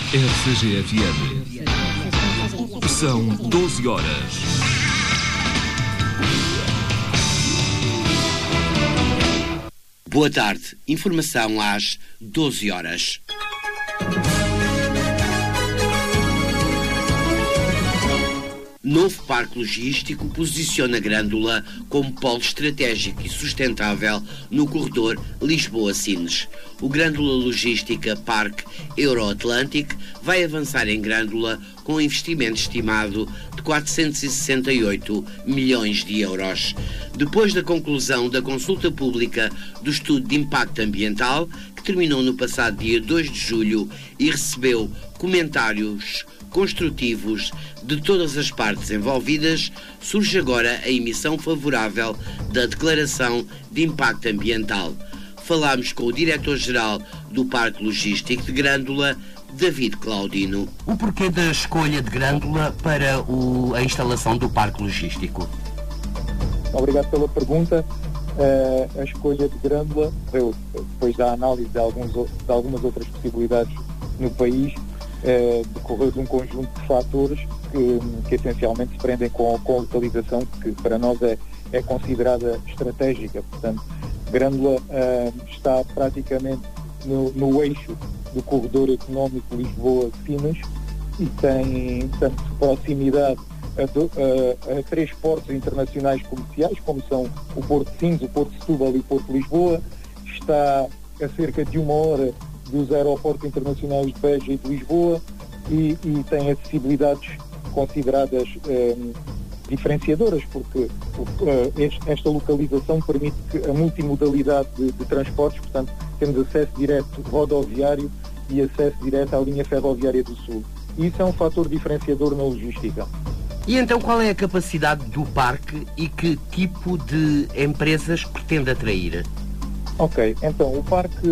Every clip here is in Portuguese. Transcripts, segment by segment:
RCG-FM. São 12 horas. Boa tarde. Informação às 12 horas. Novo parque logístico posiciona Grândola como polo estratégico e sustentável no corredor Lisboa-Sines. O Grândola Logística Parque Euro-Atlântico vai avançar em Grândola com um investimento estimado de 468 milhões de euros. Depois da conclusão da consulta pública do estudo de impacto ambiental, que terminou no passado dia 2 de julho e recebeu comentários construtivos de todas as partes envolvidas, surge agora a emissão favorável da Declaração de Impacto Ambiental. Falámos com o Diretor-Geral do Parque Logístico de Grândola, David Claudino. O porquê da escolha de Grândola para a instalação do Parque Logístico? Obrigado pela pergunta. A escolha de Grândola veio depois da análise de algumas outras possibilidades no país, decorreu de um conjunto de fatores que essencialmente se prendem com a localização, que para nós é considerada estratégica. Portanto, Grândola está praticamente no eixo do corredor económico Lisboa-Sines e tem tanto proximidade a três portos internacionais comerciais, como são o Porto de Sines, o Porto de Setúbal e o Porto de Lisboa. Está a cerca de 1 hora dos aeroportos internacionais de Beja e de Lisboa e tem acessibilidades consideradas diferenciadoras, porque esta localização permite a multimodalidade de transportes. Portanto, temos acesso direto rodoviário e acesso direto à linha ferroviária do Sul. E isso é um fator diferenciador na logística. E então qual é a capacidade do parque e que tipo de empresas pretende atrair? Ok, então o parque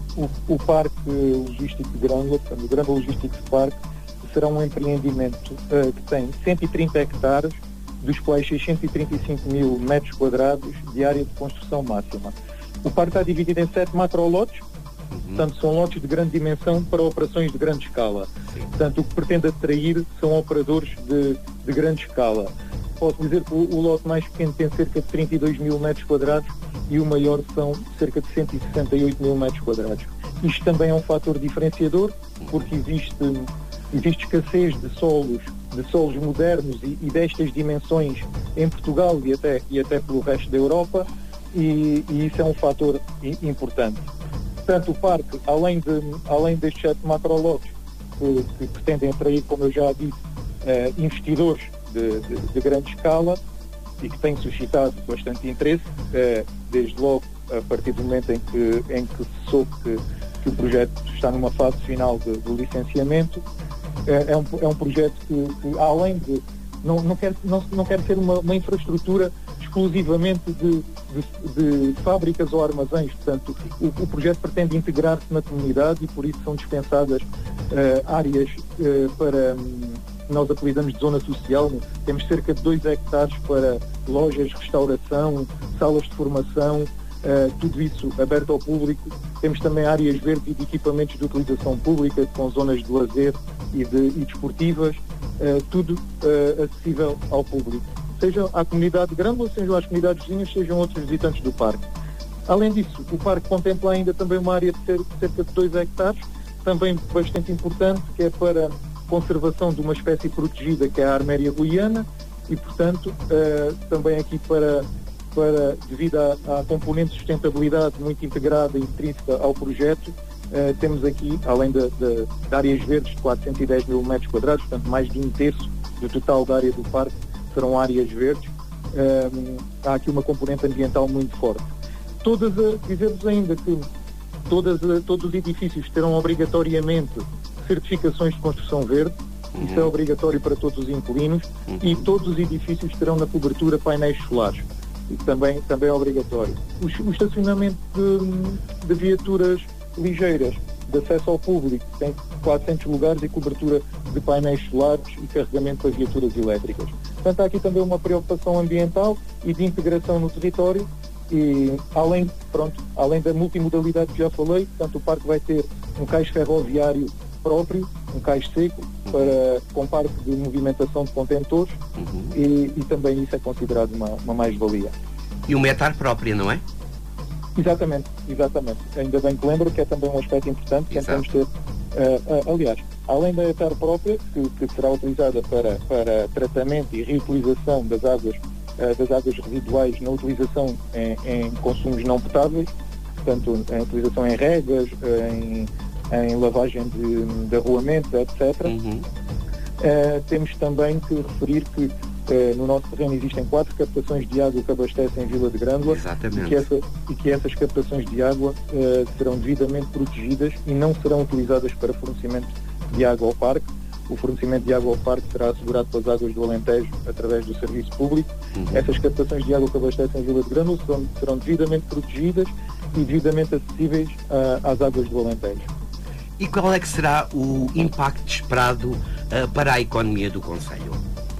logístico de Grândola, o Grândola Logistics Park, será um empreendimento que tem 130 hectares, dos quais 635 mil metros quadrados de área de construção máxima. O parque está dividido em 7 macrolotes, portanto são lotes de grande dimensão para operações de grande escala. Portanto, o que pretende atrair são operadores de grande escala. Posso dizer que o lote mais pequeno tem cerca de 32 mil metros quadrados e o maior são cerca de 168 mil metros quadrados. Isto também é um fator diferenciador, porque existe escassez de solos modernos e destas dimensões em Portugal e até pelo resto da Europa, e isso é um fator importante. Portanto, o parque, além destes 7 macrolotes que pretendem atrair, como eu já disse, investidores de grande escala e que têm suscitado bastante interesse, desde logo a partir do momento em que se soube que o projeto está numa fase final do licenciamento. É um projeto que além de não quer ser uma infraestrutura exclusivamente de fábricas ou armazéns. Portanto, o projeto pretende integrar-se na comunidade e por isso são dispensadas áreas para nós apelidamos de zona social. Temos cerca de 2 hectares para lojas, restauração, salas de formação, tudo isso aberto ao público. Temos também áreas verdes e de equipamentos de utilização pública, com zonas de lazer e desportivas, tudo acessível ao público, seja à comunidade de Grândola, sejam às comunidades vizinhas, sejam outros visitantes do parque. Além disso, o parque contempla ainda também uma área de cerca de 2 hectares, também bastante importante, que é para conservação de uma espécie protegida, que é a arméria ruiana, e portanto também aqui devido à componente de sustentabilidade muito integrada e intrínseca ao projeto, temos aqui, além de áreas verdes de 410 mil metros quadrados, portanto mais de 1/3 do total da área do parque serão áreas verdes. Há aqui uma componente ambiental muito forte. Dizer-vos ainda que todos os edifícios terão obrigatoriamente certificações de construção verde. Isso é obrigatório para todos os inquilinos, e todos os edifícios terão na cobertura painéis solares. Isso também é obrigatório. O estacionamento de viaturas ligeiras de acesso ao público tem 400 lugares e cobertura de painéis solares e carregamento para viaturas elétricas. Portanto, há aqui também uma preocupação ambiental e de integração no território, e além da multimodalidade que já falei, portanto, o parque vai ter um cais ferroviário próprio, um cais seco, com parque de movimentação de contentores, e também isso é considerado uma mais-valia. E uma etar própria, não é? Exatamente. Ainda bem que lembro que é também um aspecto importante que tentamos ter. Aliás, além da etar própria, que será utilizada para tratamento e reutilização das águas residuais na utilização em consumos não potáveis, portanto, em utilização em regas, em lavagem de arruamento, etc. Temos também que referir que no nosso terreno existem 4 captações de água que abastecem Vila de Grândola. Exatamente. E que essas captações de água serão devidamente protegidas e não serão utilizadas para fornecimento de água ao parque. O fornecimento de água ao parque será assegurado pelas águas do Alentejo através do serviço público. Essas captações de água que abastecem Vila de Grândola serão devidamente protegidas e devidamente acessíveis às águas do Alentejo. E qual é que será o impacto esperado para a economia do concelho?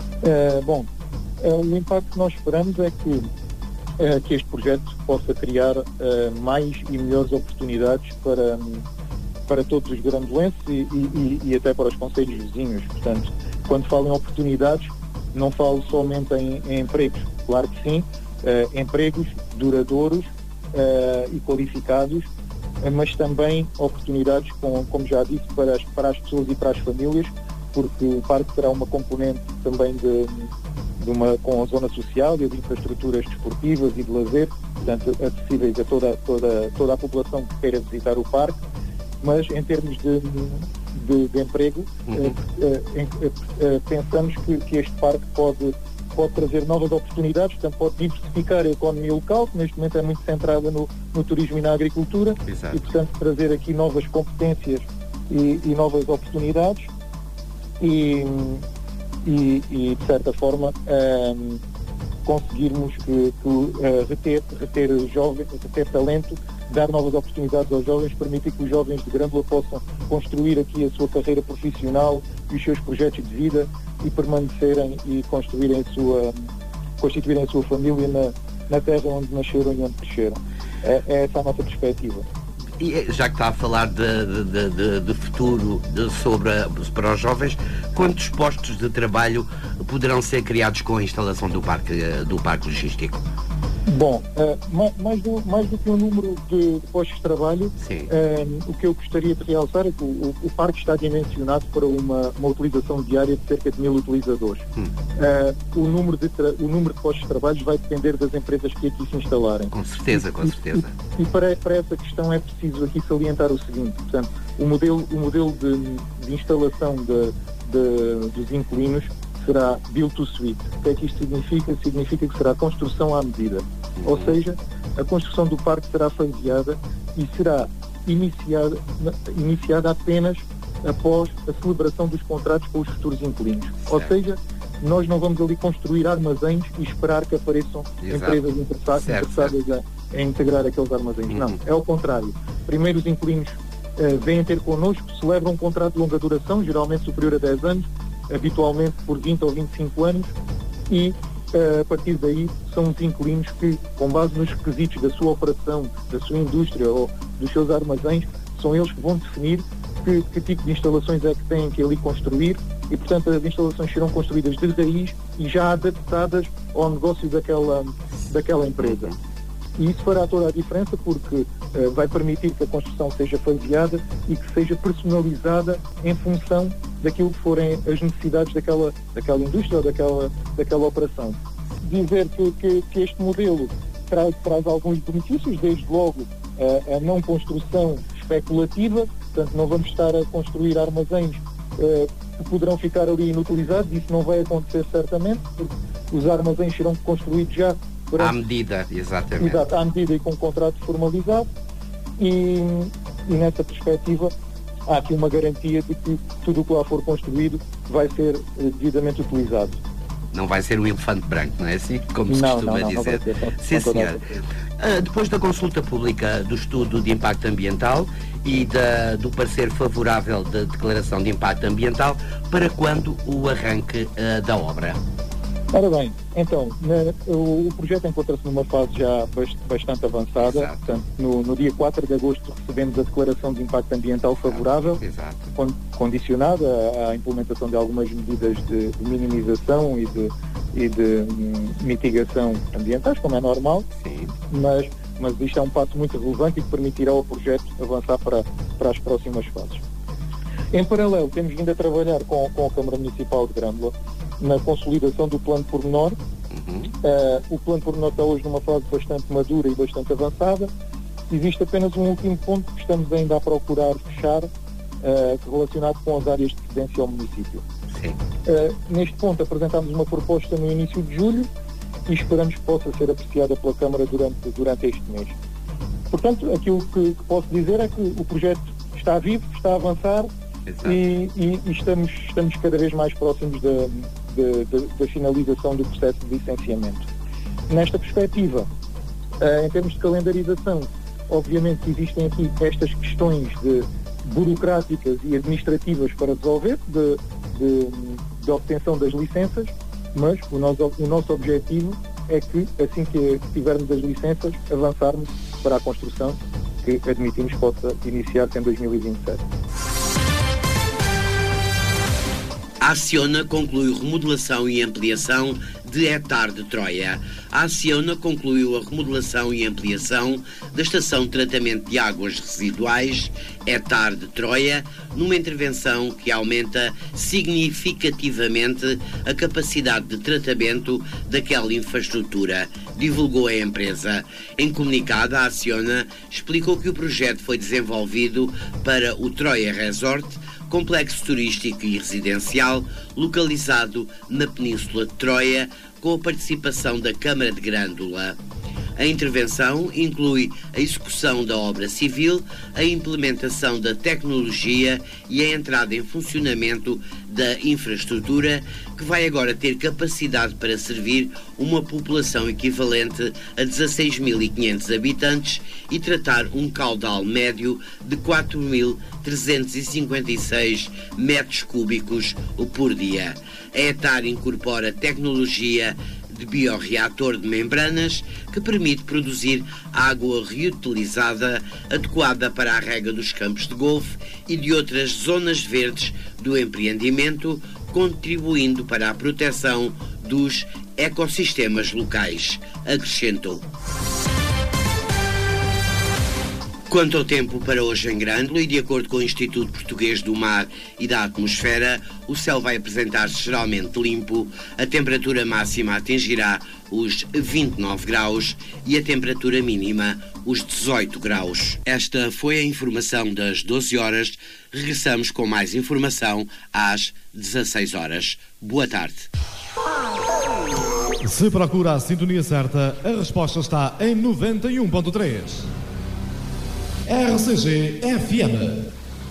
O impacto que nós esperamos é que este projeto possa criar mais e melhores oportunidades para todos os grandolenses e até para os concelhos vizinhos. Portanto, quando falo em oportunidades, não falo somente em empregos. Claro que sim, empregos duradouros e qualificados, mas também oportunidades, como já disse, para as pessoas e para as famílias, porque o parque terá uma componente também com a zona social e de infraestruturas desportivas e de lazer, portanto, acessíveis a toda a população que queira visitar o parque. Mas em termos de emprego, pensamos que este parque pode trazer novas oportunidades, portanto pode diversificar a economia local, que neste momento é muito centrada no turismo e na agricultura. Exato. E portanto trazer aqui novas competências e novas oportunidades e de certa forma conseguirmos reter jovens, reter talento, dar novas oportunidades aos jovens, permitir que os jovens de Grândola possam construir aqui a sua carreira profissional e os seus projetos de vida e permanecerem e constituírem a sua família na terra onde nasceram e onde cresceram. É essa a nossa perspectiva. E já que está a falar de futuro para os jovens, quantos postos de trabalho poderão ser criados com a instalação do parque logístico? Bom, mais do que um número de postos de trabalho, o que eu gostaria de realçar é que o parque está dimensionado para uma utilização diária de cerca de 1000 utilizadores. O número de postos de trabalho vai depender das empresas que aqui se instalarem. Com certeza. E para essa questão é preciso aqui salientar o seguinte: portanto, o modelo de instalação dos inquilinos será build to suite. O que é que isto significa? Significa que será construção à medida. Ou seja, a construção do parque será faseada e será iniciada apenas após a celebração dos contratos com os futuros inquilinos. Certo. Ou seja, nós não vamos ali construir armazéns e esperar que apareçam empresas interessadas a integrar aqueles armazéns. Não, é ao contrário. Primeiro os inquilinos vêm ter connosco, celebram um contrato de longa duração, geralmente superior a 10 anos, habitualmente por 20 ou 25 anos, e a partir daí são os inquilinos que, com base nos requisitos da sua operação, da sua indústria ou dos seus armazéns, são eles que vão definir que tipo de instalações é que têm que ali construir, e portanto as instalações serão construídas de raiz e já adaptadas ao negócio daquela empresa. E isso fará toda a diferença, porque vai permitir que a construção seja faseada e que seja personalizada em função daquilo que forem as necessidades daquela indústria ou daquela operação. Dizer que este modelo traz alguns benefícios, desde logo a não construção especulativa, portanto não vamos estar a construir armazéns que poderão ficar ali inutilizados. Isso não vai acontecer certamente, porque os armazéns serão construídos já à medida, exatamente. Exato, à medida e com um contrato formalizado, e nessa perspectiva há aqui uma garantia de que tudo o que lá for construído vai ser devidamente utilizado. Não vai ser um elefante branco, não é assim? Como se costuma dizer. Sim, senhor. Depois da consulta pública do estudo de impacto ambiental e do parecer favorável da declaração de impacto ambiental, para quando o arranque da obra? Ora bem, então, o projeto encontra-se numa fase já bastante avançada. Exato. Portanto, no dia 4 de agosto recebemos a declaração de impacto ambiental favorável, Exato. condicionada à implementação de algumas medidas de minimização e de mitigação ambientais, como é normal. Sim. Mas isto é um passo muito relevante e que permitirá ao projeto avançar para as próximas fases. Em paralelo, temos vindo a trabalhar com a Câmara Municipal de Grândola na consolidação do plano pormenor. O plano pormenor está hoje numa fase bastante madura e bastante avançada. Existe apenas um último ponto que estamos ainda a procurar fechar, relacionado com as áreas de cedência ao município. Sim. Neste ponto apresentámos uma proposta no início de julho e esperamos que possa ser apreciada pela Câmara durante este mês. Portanto, aquilo que posso dizer é que o projeto está vivo, está a avançar. E estamos cada vez mais próximos da finalização do processo de licenciamento. Nesta perspectiva, em termos de calendarização, obviamente que existem aqui estas questões burocráticas e administrativas para resolver, de obtenção das licenças, mas o nosso objetivo é que, assim que tivermos as licenças, avançarmos para a construção, que admitimos possa iniciar-se em 2027. A Acciona conclui remodelação e ampliação de Etar de Troia. A Acciona concluiu a remodelação e ampliação da estação de tratamento de águas residuais Etar de Troia, numa intervenção que aumenta significativamente a capacidade de tratamento daquela infraestrutura, divulgou a empresa. Em comunicado, a Acciona explicou que o projeto foi desenvolvido para o Troia Resort, complexo turístico e residencial localizado na Península de Troia, com a participação da Câmara de Grândola. A intervenção inclui a execução da obra civil, a implementação da tecnologia e a entrada em funcionamento da infraestrutura, que vai agora ter capacidade para servir uma população equivalente a 16.500 habitantes e tratar um caudal médio de 4.356 metros cúbicos por dia. A Etar incorpora tecnologia de biorreator de membranas que permite produzir água reutilizada adequada para a rega dos campos de golfe e de outras zonas verdes do empreendimento, contribuindo para a proteção dos ecossistemas locais, acrescentou. Quanto ao tempo para hoje em Grândola, e de acordo com o Instituto Português do Mar e da Atmosfera, o céu vai apresentar-se geralmente limpo, a temperatura máxima atingirá os 29 graus e a temperatura mínima os 18 graus. Esta foi a informação das 12 horas. Regressamos com mais informação às 16 horas. Boa tarde. Se procura a sintonia certa, a resposta está em 91.3. RCG FM.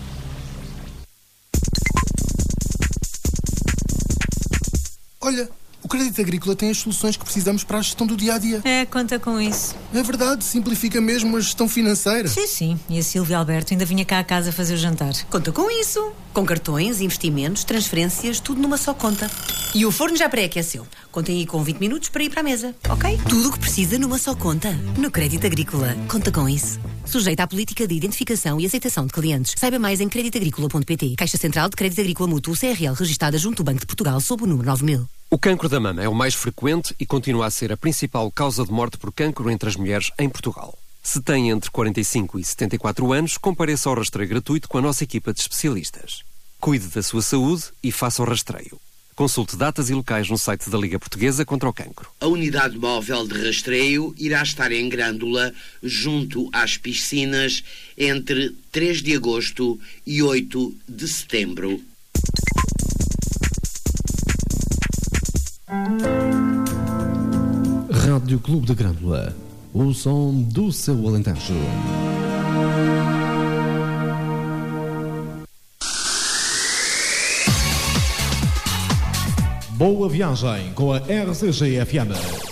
Olha, o Crédito Agrícola tem as soluções que precisamos para a gestão do dia-a-dia. Conta com isso. É verdade, simplifica mesmo a gestão financeira. Sim. E a Silvia Alberto ainda vinha cá a casa fazer o jantar. Conta com isso. Com cartões, investimentos, transferências, tudo numa só conta. E o forno já pré-aqueceu. Contem aí com 20 minutos para ir para a mesa, ok? Tudo o que precisa numa só conta. No Crédito Agrícola. Conta com isso. Sujeita à política de identificação e aceitação de clientes. Saiba mais em creditagricola.pt. Caixa Central de Crédito Agrícola Mútuo CRL, registada junto ao Banco de Portugal sob o número 9000. O cancro da mama é o mais frequente e continua a ser a principal causa de morte por cancro entre as mulheres em Portugal. Se tem entre 45 e 74 anos, compareça ao rastreio gratuito com a nossa equipa de especialistas. Cuide da sua saúde e faça o rastreio. Consulte datas e locais no site da Liga Portuguesa contra o Cancro. A unidade móvel de rastreio irá estar em Grândola, junto às piscinas, entre 3 de agosto e 8 de setembro. Rádio Clube de Grândola, o som do seu Alentejo. Boa viagem com a RCG FM.